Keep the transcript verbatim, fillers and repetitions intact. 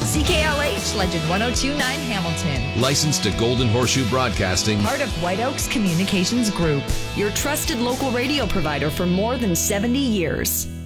C K L H, Legend one oh two point nine Hamilton. Licensed to Golden Horseshoe Broadcasting. Part of White Oaks Communications Group. Your trusted local radio provider for more than seventy years.